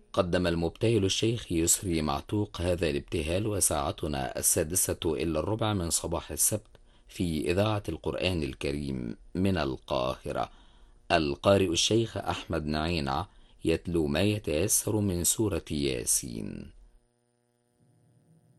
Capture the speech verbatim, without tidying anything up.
قدم المبتهل الشيخ يسري معتوق هذا الابتهال وساعتنا السادسة إلا الربع من صباح السبت في إذاعة القرآن الكريم من القاهرة. القارئ الشيخ أحمد نعينع يتلو ما يتيسر من سورة ياسين.